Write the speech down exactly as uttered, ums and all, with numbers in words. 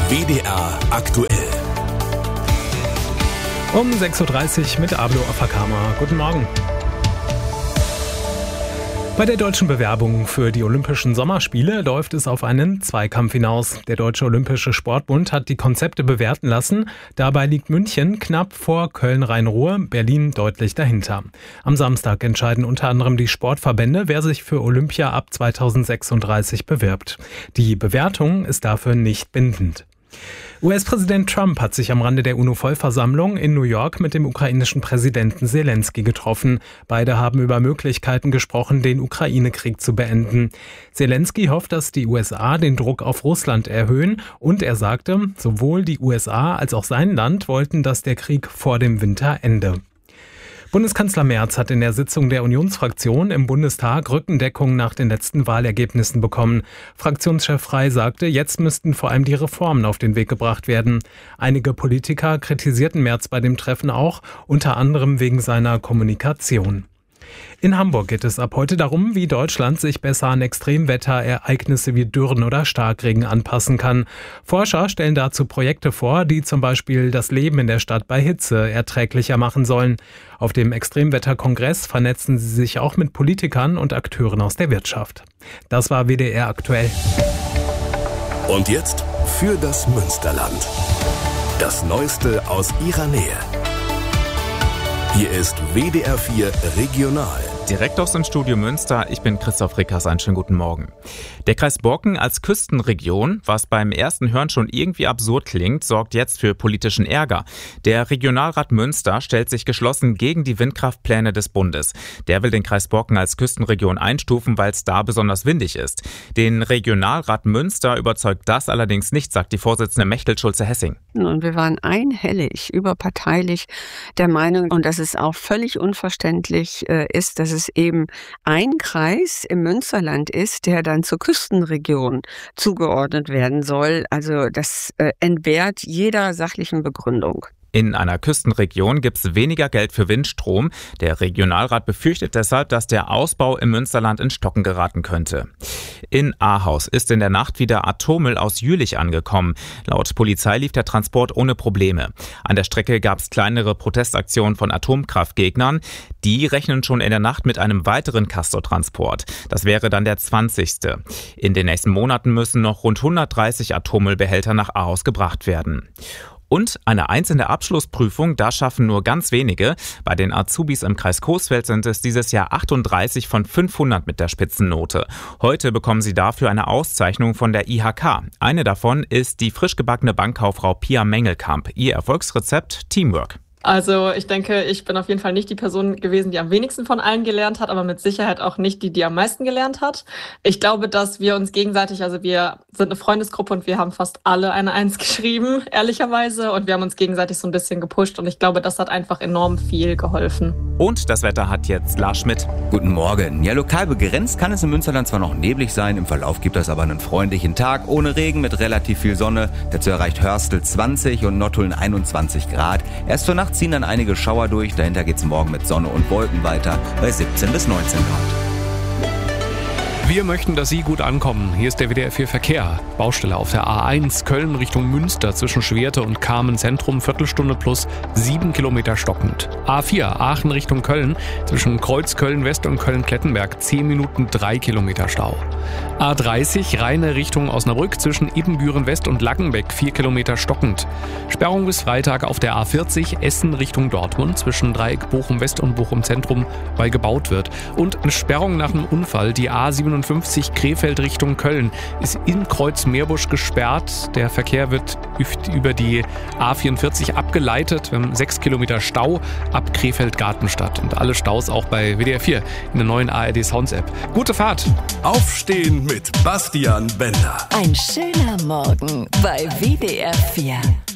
W D R aktuell. Um sechs Uhr dreißig mit Ablo Afakama. Guten Morgen. Bei der deutschen Bewerbung für die Olympischen Sommerspiele läuft es auf einen Zweikampf hinaus. Der Deutsche Olympische Sportbund hat die Konzepte bewerten lassen. Dabei liegt München knapp vor Köln-Rhein-Ruhr, Berlin deutlich dahinter. Am Samstag entscheiden unter anderem die Sportverbände, wer sich für Olympia ab zweitausendsechsunddreißig bewirbt. Die Bewertung ist dafür nicht bindend. U S-Präsident Trump hat sich am Rande der UNO-Vollversammlung in New York mit dem ukrainischen Präsidenten Zelensky getroffen. Beide haben über Möglichkeiten gesprochen, den Ukraine-Krieg zu beenden. Zelensky hofft, dass die U S A den Druck auf Russland erhöhen, und er sagte, sowohl die U S A als auch sein Land wollten, dass der Krieg vor dem Winter ende. Bundeskanzler Merz hat in der Sitzung der Unionsfraktion im Bundestag Rückendeckung nach den letzten Wahlergebnissen bekommen. Fraktionschef Frey sagte, jetzt müssten vor allem die Reformen auf den Weg gebracht werden. Einige Politiker kritisierten Merz bei dem Treffen auch, unter anderem wegen seiner Kommunikation. In Hamburg geht es ab heute darum, wie Deutschland sich besser an Extremwetterereignisse wie Dürren oder Starkregen anpassen kann. Forscher stellen dazu Projekte vor, die zum Beispiel das Leben in der Stadt bei Hitze erträglicher machen sollen. Auf dem Extremwetterkongress vernetzen sie sich auch mit Politikern und Akteuren aus der Wirtschaft. Das war W D R aktuell. Und jetzt für das Münsterland. Das Neueste aus ihrer Nähe. Hier ist W D R vier Regional. Direkt aus dem Studio Münster, ich bin Christoph Rickers, einen schönen guten Morgen. Der Kreis Borken als Küstenregion, was beim ersten Hören schon irgendwie absurd klingt, sorgt jetzt für politischen Ärger. Der Regionalrat Münster stellt sich geschlossen gegen die Windkraftpläne des Bundes. Der will den Kreis Borken als Küstenregion einstufen, weil es da besonders windig ist. Den Regionalrat Münster überzeugt das allerdings nicht, sagt die Vorsitzende Mechthild Schulze-Hessing. Und wir waren einhellig, überparteilich der Meinung, und dass es auch völlig unverständlich äh, ist, dass es eben ein Kreis im Münsterland ist, der dann zur Küstenregion zugeordnet werden soll. Also das äh, entbehrt jeder sachlichen Begründung. In einer Küstenregion gibt es weniger Geld für Windstrom. Der Regionalrat befürchtet deshalb, dass der Ausbau im Münsterland in Stocken geraten könnte. In Ahaus ist in der Nacht wieder Atommüll aus Jülich angekommen. Laut Polizei lief der Transport ohne Probleme. An der Strecke gab es kleinere Protestaktionen von Atomkraftgegnern. Die rechnen schon in der Nacht mit einem weiteren Castortransport. Das wäre dann der zwanzigste. In den nächsten Monaten müssen noch rund hundertdreißig Atommüllbehälter nach Ahaus gebracht werden. Und eine Eins in der Abschlussprüfung, da schaffen nur ganz wenige. Bei den Azubis im Kreis Coesfeld sind es dieses Jahr achtunddreißig von fünfhundert mit der Spitzennote. Heute bekommen sie dafür eine Auszeichnung von der I H K. Eine davon ist die frisch gebackene Bankkauffrau Pia Mengelkamp. Ihr Erfolgsrezept: Teamwork. Also ich denke, ich bin auf jeden Fall nicht die Person gewesen, die am wenigsten von allen gelernt hat, aber mit Sicherheit auch nicht die, die am meisten gelernt hat. Ich glaube, dass wir uns gegenseitig, also wir sind eine Freundesgruppe und wir haben fast alle eine Eins geschrieben, ehrlicherweise. Und wir haben uns gegenseitig so ein bisschen gepusht und ich glaube, das hat einfach enorm viel geholfen. Und das Wetter hat jetzt Lars Schmidt. Guten Morgen. Ja, lokal begrenzt kann es im Münsterland zwar noch neblig sein, im Verlauf gibt es aber einen freundlichen Tag ohne Regen mit relativ viel Sonne. Dazu erreicht Hörstel zwanzig und Nottuln einundzwanzig Grad. Erst zur Nacht ziehen dann einige Schauer durch, dahinter geht's morgen mit Sonne und Wolken weiter bei siebzehn bis neunzehn Grad. Wir möchten, dass Sie gut ankommen. Hier ist der W D R vier Verkehr. Baustelle auf der A eins Köln Richtung Münster zwischen Schwerte und Kamen Zentrum, Viertelstunde plus sieben Kilometer stockend. A vier Aachen Richtung Köln zwischen Kreuz Köln West und Köln Klettenberg zehn Minuten drei Kilometer Stau. A dreißig Rheine Richtung Osnabrück zwischen Ibbenbüren West und Lackenbeck vier Kilometer stockend. Sperrung bis Freitag auf der A vierzig Essen Richtung Dortmund zwischen Dreieck Bochum West und Bochum Zentrum, weil gebaut wird. Und eine Sperrung nach einem Unfall, die A siebenundfünfzig Krefeld Richtung Köln ist in Kreuz Meerbusch gesperrt. Der Verkehr wird über die A vierundvierzig abgeleitet. Wir haben sechs Kilometer Stau ab Krefeld-Gartenstadt. Und alle Staus auch bei W D R vier in der neuen A R D Sounds App. Gute Fahrt! Aufstehen mit Bastian Bender. Ein schöner Morgen bei W D R vier.